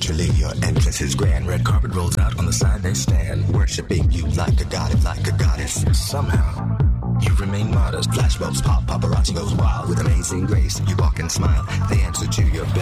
Naturally, your entrance is grand. Red carpet rolls out on the side they stand, worshipping you like a goddess, like a goddess. Somehow, you remain modest. Flashbulbs pop, paparazzi goes wild with amazing grace. You walk and smile. They answer to your